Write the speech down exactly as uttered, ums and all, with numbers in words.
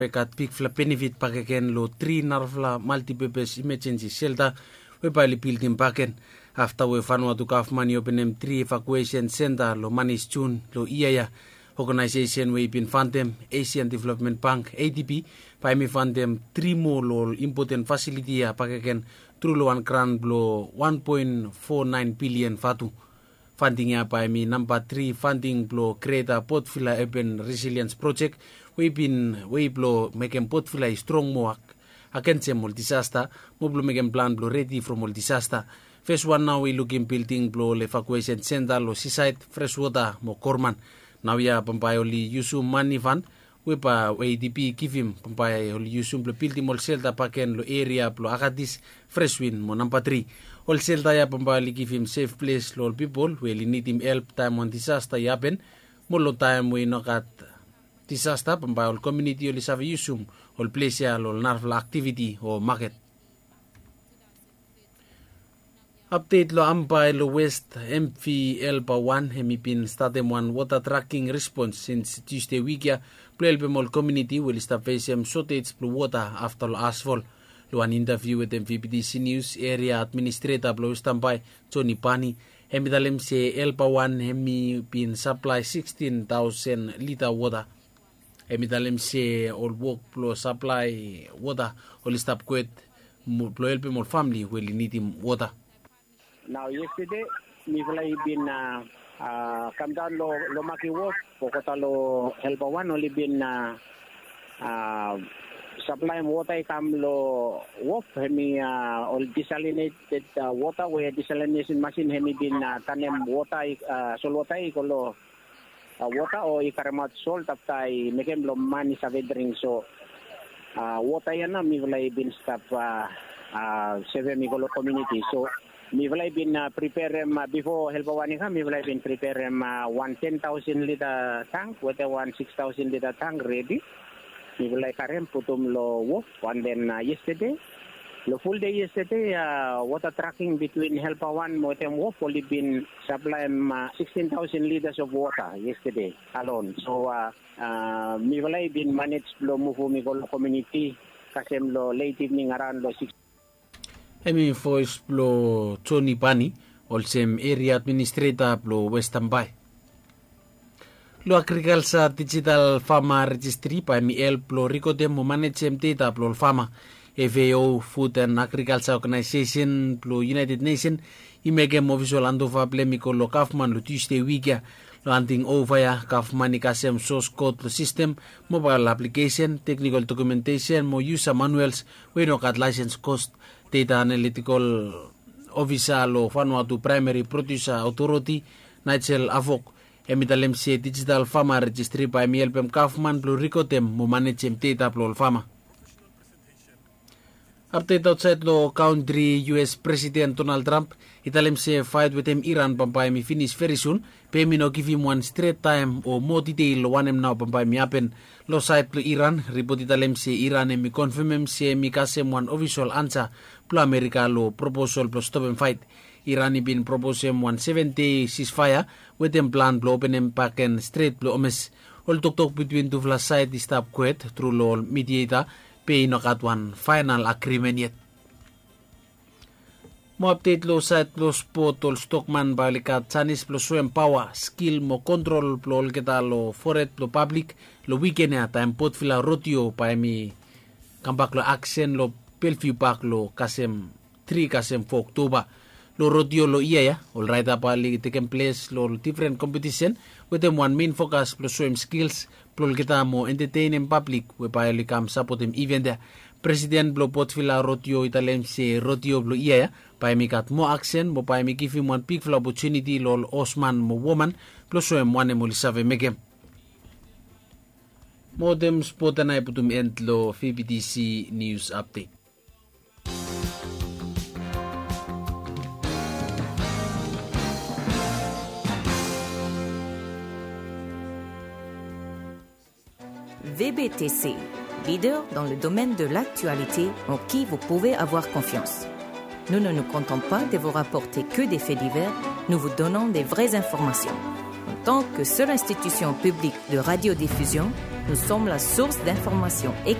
Kat pikfla benefit pakeken lo three narfla multi-purpose emergency shelter we pali building paken after we fanwa to kafmani openem three evacuation center lo manis June lo iaya organization we been fundem Asian Development Bank A D B pa mi fundem three more lo important facility ya pakeken through lo one grant lo one point four nine billion fatu funding ya pa mi number three funding lo create a Port Vila Urban Resilience Project. We've been we blow making Port Vila strong more against a disaster. Mobile making plan blow ready from all disaster. First one now we looking building blow evacuation center lo seaside fresh water mo Korman. Now we are pampai only use money fund. We pa A D B give him pampai only use blow building more shelter paken lo area blow agadis fresh win mo number three. All shelter ya pampai give him safe place lo people. We need him help time on disaster happen. Molo time we knock at disaster pampai all community oli save yusum all place ya all narfla activity or market. Update lo ampai lo west M V L pa one hemipin startem one water tracking response since Tuesday week ya plelpe mall community will start facing shortage of water after lo asphalt. Lo an interview with M V P D C News area administrator lo stampai Johnny Pani hemitalem se L pa one hemipin supply sixteen thousand liter water. Emitalem se all work plo supply water all stop quit plo help more family will need him water. Now yesterday we have been uh, uh, come down lo lo maki work pokota lo help one only been uh, uh, supply water come lo work hemi uh, all desalinated uh, water we desalination machine hemi been uh, tanem water uh, sol water ko lo Uh, water o ikaramat salt tapay mekem lo mani sa vedring so uh, water yan na mi walay bin stop uh, uh, seven migolo community so mi walay bin uh, prepare um, uh, before helpawani ka mi walay bin prepare um, uh, one ten thousand liter tank with a one six thousand liter tank ready mi walay karem putum lo work and then uh, yesterday the full day yesterday, uh, water tracking between Helpa one and Wolf only been supplying uh, sixteen thousand liters of water yesterday alone. So, uh, uh, mi walay been managed lo move mi ko community kasem lo late evening around lo six. Emi voice lo Tony Pani, olsem area administrator lo Western Bay. Lo agriculture digital farmer registry pa mi el lo ricodem mo manage data lo farmer. F A O Food and Agriculture Organization plo United Nations imege mo visual andova plemiko lo kafman lo Tuesday week ya lo anting over ya kafman ikasem source code lo system mobile application technical documentation mo user manuals we no kat license cost data analytical officer lo Vanuatu Primary Producer Authority Nigel Avok emitalem se digital farmer registry by M L P M kafman plo rikotem mo manage data plo farmer. Update outside lo country U S President Donald Trump italem se fight with him Iran pampai mi finish very soon pe mi no give him one straight time or more detail lo wanem now pampai mi happen lo side lo Iran report italem se Iran e mi confirm em se mi kasem one official answer plo America lo proposal plo stop and fight Iran i been propose em one seven day ceasefire with them plan plo open em back and straight plo omes all talk talk between two side stop quit through lo mediator pay no kat one final agreement yet. Mo update lo sa lo spot ol stockman balikat Chinese plus swim power skill mo control plo kita lo foret lo public lo weekend ya time Port Vila rotio pa mi kambak lo action lo Bellevue Park lo kasem three kasem four October lo rotio lo iya ya all right apa li taken place lo different competition with them one main focus plus swim skills plol kita mo entertain in public we pa li kam support him event ya President blo Port Vila rotio italem se rotio blo iya ya pa mi kat mo action mo pa mi give him one big opportunity lol Osman mo woman plus swim one mo lisave megem modem spot na iputum end lo V B T C news update. V B T C, leader dans le domaine de l'actualité en qui vous pouvez avoir confiance. Nous ne nous contentons pas de vous rapporter que des faits divers, nous vous donnons des vraies informations. tant que seule institution publique de radiodiffusion, nous sommes la source d'informations